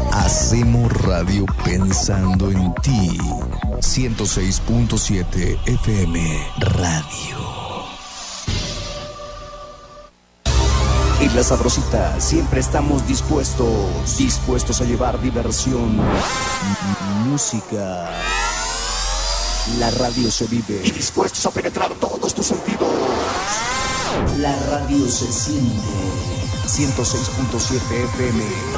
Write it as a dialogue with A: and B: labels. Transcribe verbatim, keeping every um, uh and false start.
A: Hacemos radio pensando en ti. ciento seis punto siete F M Radio. En La Sabrosita siempre estamos dispuestos, dispuestos a llevar diversión, música. La radio se vive y dispuestos a penetrar todos tus sentidos. La radio se siente. ciento seis punto siete F M